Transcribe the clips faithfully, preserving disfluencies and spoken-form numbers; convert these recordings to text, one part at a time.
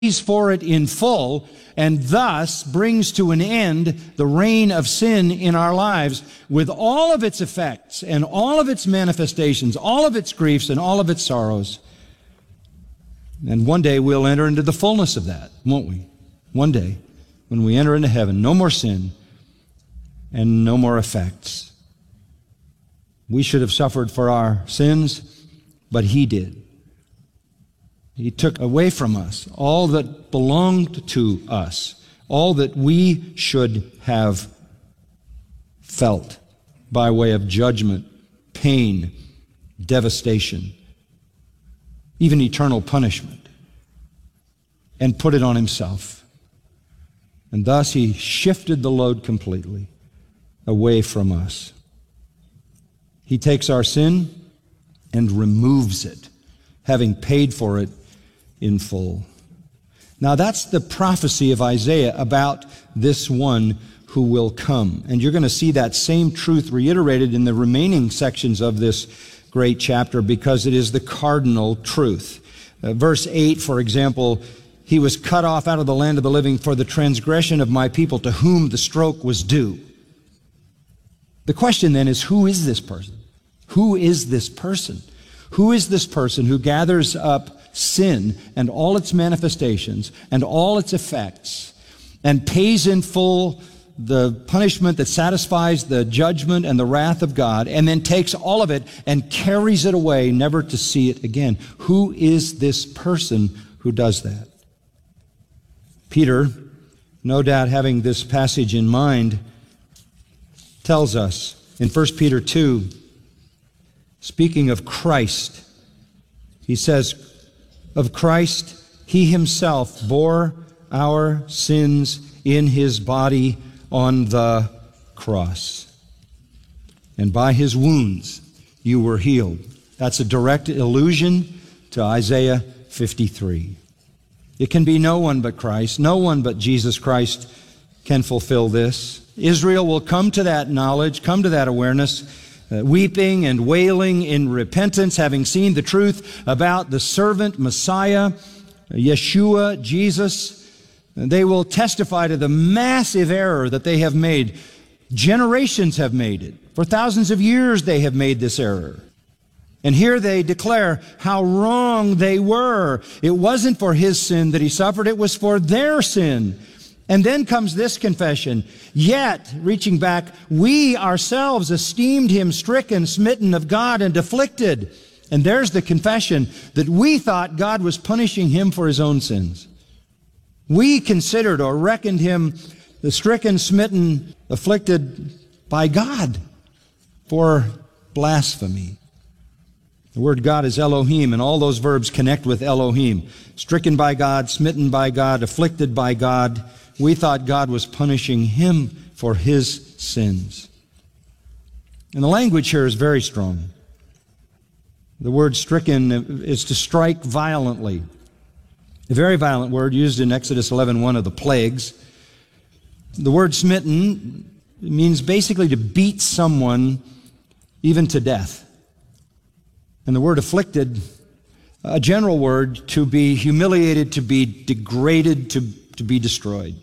for it in full, and thus brings to an end the reign of sin in our lives with all of its effects and all of its manifestations, all of its griefs and all of its sorrows. And one day we'll enter into the fullness of that, won't we? One day, when we enter into heaven, no more sin and no more effects. We should have suffered for our sins, but He did. He took away from us all that belonged to us, all that we should have felt by way of judgment, pain, devastation, even eternal punishment, and put it on Himself. And thus He shifted the load completely away from us. He takes our sin and removes it, having paid for it in full. Now that's the prophecy of Isaiah about this one who will come. And you're going to see that same truth reiterated in the remaining sections of this great chapter because it is the cardinal truth. Uh, verse eight, for example, He was cut off out of the land of the living for the transgression of my people to whom the stroke was due. The question then is, who is this person? Who is this person? Who is this person who gathers up sin and all its manifestations and all its effects and pays in full the punishment that satisfies the judgment and the wrath of God, and then takes all of it and carries it away, never to see it again? Who is this person who does that? Peter, no doubt having this passage in mind, tells us in First Peter two, speaking of Christ, he says, of Christ, He Himself bore our sins in His body on the cross. And by His wounds you were healed. That's a direct allusion to Isaiah fifty-three. It can be no one but Christ. No one but Jesus Christ can fulfill this. Israel will come to that knowledge, come to that awareness, Uh, weeping and wailing in repentance, having seen the truth about the servant Messiah, Yeshua, Jesus. They will testify to the massive error that they have made. Generations have made it. For thousands of years they have made this error. And here they declare how wrong they were. It wasn't for His sin that He suffered, it was for their sin. And then comes this confession, yet, reaching back, we ourselves esteemed Him stricken, smitten of God, and afflicted. And there's the confession that we thought God was punishing Him for His own sins. We considered or reckoned Him the stricken, smitten, afflicted by God for blasphemy. The word God is Elohim, and all those verbs connect with Elohim. Stricken by God, smitten by God, afflicted by God. We thought God was punishing Him for His sins. And the language here is very strong. The word stricken is to strike violently. A very violent word used in Exodus eleven, one of the plagues. The word smitten means basically to beat someone even to death. And the word afflicted, a general word, to be humiliated, to be degraded, to, to be destroyed.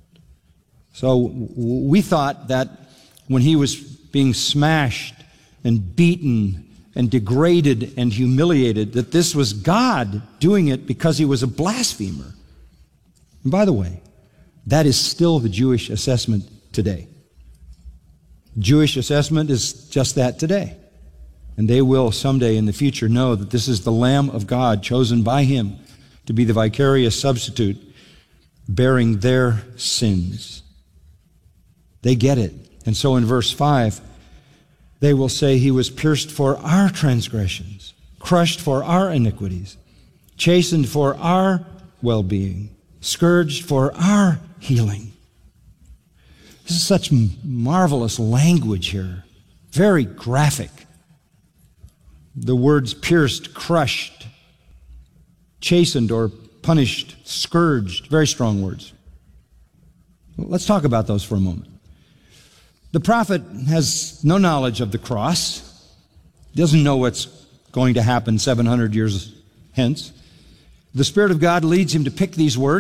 So we thought that when He was being smashed and beaten and degraded and humiliated, that this was God doing it because He was a blasphemer. And by the way, that is still the Jewish assessment today. Jewish assessment is just that today. And they will someday in the future know that this is the Lamb of God chosen by Him to be the vicarious substitute bearing their sins. They get it. And so in verse five, they will say He was pierced for our transgressions, crushed for our iniquities, chastened for our well-being, scourged for our healing. This is such marvelous language here, very graphic. The words pierced, crushed, chastened or punished, scourged, very strong words. Let's talk about those for a moment. The prophet has no knowledge of the cross. He doesn't know what's going to happen seven hundred years hence. The Spirit of God leads him to pick these words.